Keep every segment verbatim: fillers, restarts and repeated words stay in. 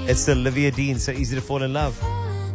It's Olivia Dean, So Easy to Fall in Love.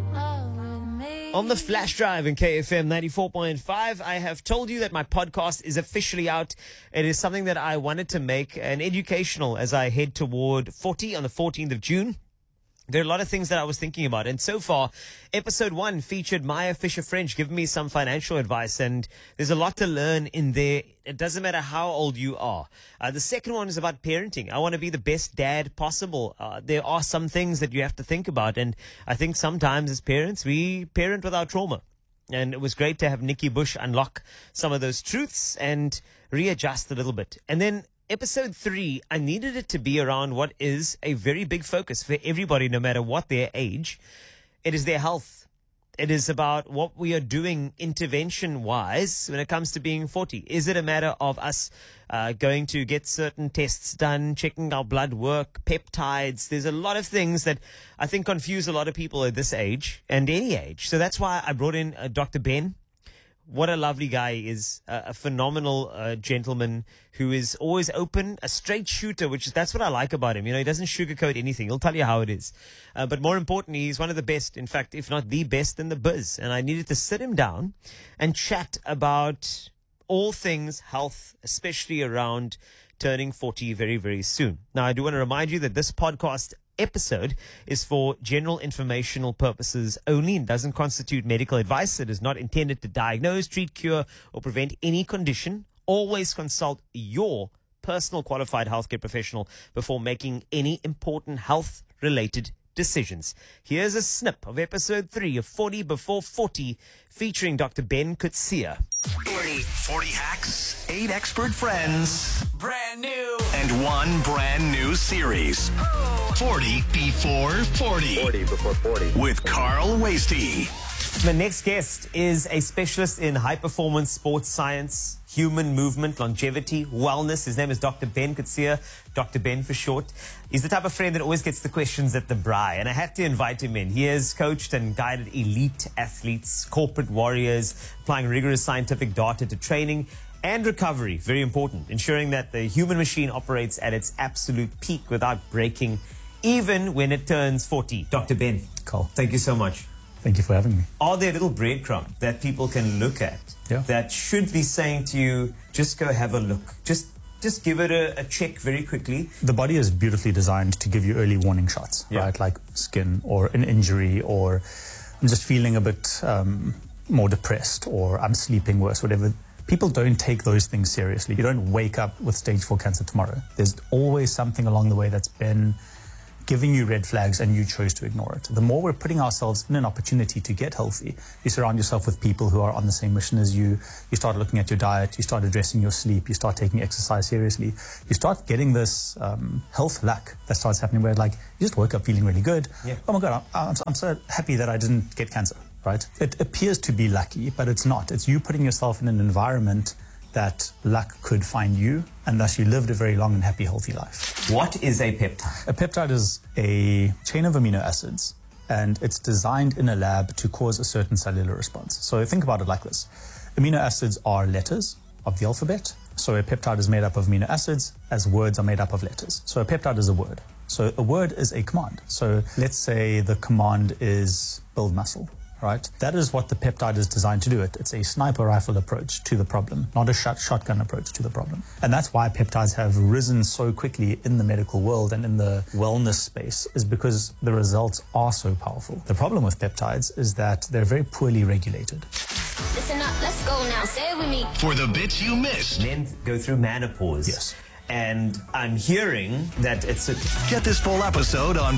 On the flash drive in K F M ninety-four point five, I have told you that my podcast is officially out. It is something that I wanted to make an educational as I head toward forty on the fourteenth of June. There are a lot of things that I was thinking about. And so far, episode one featured Maya Fisher-French giving me some financial advice. And there's a lot to learn in there. It doesn't matter how old you are. Uh, the second one is about parenting. I want to be the best dad possible. Uh, there are some things that you have to think about. And I think sometimes as parents, we parent with our trauma. And it was great to have Nikki Bush unlock some of those truths and readjust a little bit. And then episode three, I needed it to be around what is a very big focus for everybody, no matter what their age. It is their health. It is about what we are doing intervention-wise when it comes to being forty. Is it a matter of us uh, going to get certain tests done, checking our blood work, peptides? There's a lot of things that I think confuse a lot of people at this age and any age. So that's why I brought in uh, Doctor Ben. What a lovely guy he is, uh, a phenomenal uh, gentleman who is always open, a straight shooter, which is, that's what I like about him. You know, he doesn't sugarcoat anything. He'll tell you how it is. Uh, but more importantly, he's one of the best, in fact, if not the best in the biz. And I needed to sit him down and chat about all things health, especially around turning forty very, very soon. Now, I do want to remind you that this podcast episode is for general informational purposes only and doesn't constitute medical advice. It is not intended to diagnose, treat, cure, or prevent any condition. Always consult your personal qualified healthcare professional before making any important health-related decisions. Here's a snip of episode three of forty Before forty featuring Doctor Ben Coetzee. forty, forty hacks, eight expert friends, brand new, and one brand new series. forty Before forty. forty Before forty. With Carl Wasty. The next guest is a specialist in high-performance sports science, human movement, longevity, wellness. His name is Doctor Ben Coetzee, Doctor Ben for short. He's the type of friend that always gets the questions at the braai, and I had to invite him in. He has coached and guided elite athletes, corporate warriors, applying rigorous scientific data to training and recovery. Very important, ensuring that the human machine operates at its absolute peak without breaking, even when it turns forty. Doctor Ben, Carl, thank you so much. thank you for having me. Are there little breadcrumbs that people can look at Yeah. that should be saying to you, just go have a look? Just just give it a, a check very quickly. The body is beautifully designed to give you early warning shots, Yeah. right? Like skin or an injury, or I'm just feeling a bit um, more depressed, or I'm sleeping worse, whatever. People don't take those things seriously. You don't wake up with stage four cancer tomorrow. There's always something along the way that's been giving you red flags and you chose to ignore it. The more we're putting ourselves in an opportunity to get healthy, you surround yourself with people who are on the same mission as you, you start looking at your diet, you start addressing your sleep, you start taking exercise seriously, you start getting this um, health luck that starts happening where like you just woke up feeling really good. Yeah. Oh my God, I'm, I'm so happy that I didn't get cancer, right? It appears to be lucky, but it's not. It's you putting yourself in an environment that luck could find you, and thus you lived a very long and happy, healthy life. What is a peptide? A peptide is a chain of amino acids, and it's designed in a lab to cause a certain cellular response. So think about it like this. Amino acids are letters of the alphabet. So a peptide is made up of amino acids as words are made up of letters. So a peptide is a word. So a word is a command. So let's say the command is build muscle. Right? That is what the peptide is designed to do. It. It's a sniper rifle approach to the problem, not a shot shotgun approach to the problem. And that's why peptides have risen so quickly in the medical world and in the wellness space, is because the results are so powerful. The problem with peptides is that they're very poorly regulated. Listen up, let's go now. Say it with me. For the bits you missed. Men go through menopause. Yes. And I'm hearing that it's a... Get this full episode on